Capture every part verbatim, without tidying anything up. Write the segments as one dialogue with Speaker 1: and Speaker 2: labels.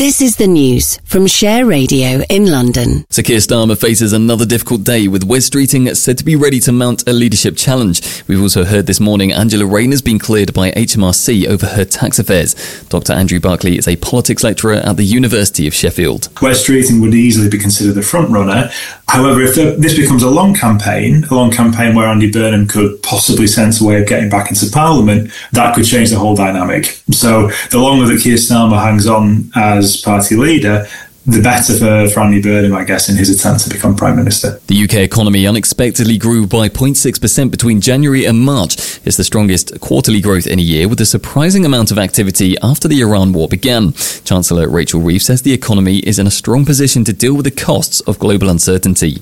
Speaker 1: This is the news from Share Radio in London.
Speaker 2: Sir Keir Starmer faces another difficult day, with Wes Streeting said to be ready to mount a leadership challenge. We've also heard this morning Angela Rayner's been cleared by H M R C over her tax affairs. Doctor Andrew Barclay is a politics lecturer at the University of Sheffield.
Speaker 3: Wes Streeting would easily be considered the front runner. However, if the, this becomes a long campaign, a long campaign where Andy Burnham could possibly sense a way of getting back into Parliament, that could change the whole dynamic. So the longer that Keir Starmer hangs on as party leader, the better for, for Andy Burnham, I guess, in his attempt to become Prime Minister.
Speaker 2: The U K economy unexpectedly grew by zero point six percent between January and March. It's the strongest quarterly growth in a year, with a surprising amount of activity after the Iran war began. Chancellor Rachel Reeves says the economy is in a strong position to deal with the costs of global uncertainty.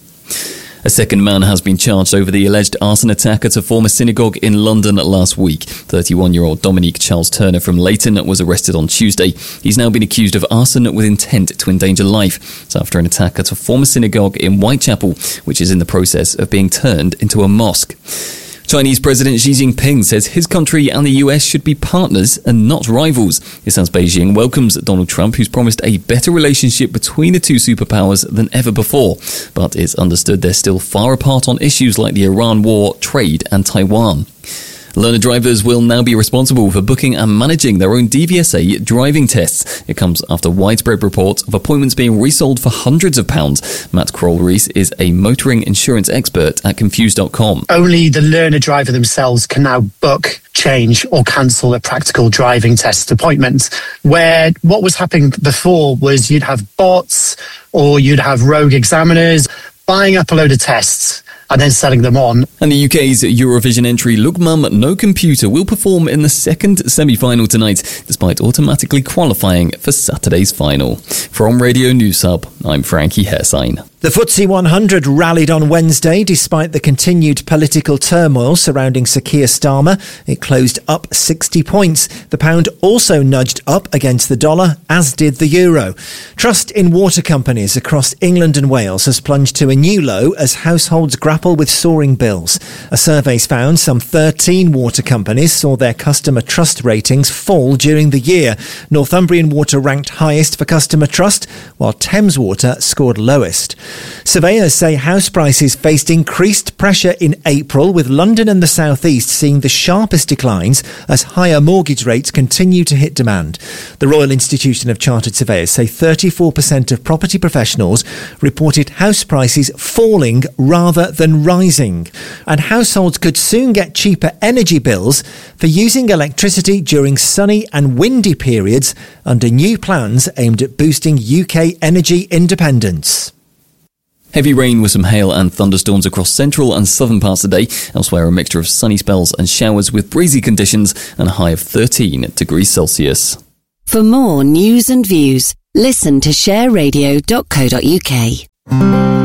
Speaker 2: A second man has been charged over the alleged arson attack at a former synagogue in London last week. thirty-one-year-old Dominique Charles Turner from Leighton was arrested on Tuesday. He's now been accused of arson with intent to endanger life. It's after an attack at a former synagogue in Whitechapel, which is in the process of being turned into a mosque. Chinese President Xi Jinping says his country and the U S should be partners and not rivals. This as Beijing welcomes Donald Trump, who's promised a better relationship between the two superpowers than ever before. But it's understood they're still far apart on issues like the Iran war, trade and Taiwan. Learner drivers will now be responsible for booking and managing their own D V S A driving tests. It comes after widespread reports of appointments being resold for hundreds of pounds. Matt Kroll-Rees is a motoring insurance expert at Confused dot com.
Speaker 4: Only the learner driver themselves can now book, change or cancel a practical driving test appointment, where what was happening before was you'd have bots or you'd have rogue examiners buying up a load of tests and then selling them on.
Speaker 2: And the U K's Eurovision entry Look Mum No Computer will perform in the second semi-final tonight, despite automatically qualifying for Saturday's final. From Radio News Hub, I'm Frankie Hersign.
Speaker 5: The F T S E one hundred rallied on Wednesday despite the continued political turmoil surrounding Sir Keir Starmer. It closed up sixty points. The pound also nudged up against the dollar, as did the euro. Trust in water companies across England and Wales has plunged to a new low as households grapple with soaring bills. A survey's found some thirteen water companies saw their customer trust ratings fall during the year. Northumbrian Water ranked highest for customer trust, while Thames Water scored lowest. Surveyors say house prices faced increased pressure in April, with London and the South East seeing the sharpest declines as higher mortgage rates continue to hit demand. The Royal Institution of Chartered Surveyors say thirty-four percent of property professionals reported house prices falling rather than rising. And households could soon get cheaper energy bills for using electricity during sunny and windy periods under new plans aimed at boosting U K energy independence.
Speaker 2: Heavy rain with some hail and thunderstorms across central and southern parts today. Elsewhere, a mixture of sunny spells and showers with breezy conditions and a high of thirteen degrees Celsius.
Speaker 1: For more news and views, listen to share radio dot co dot uk.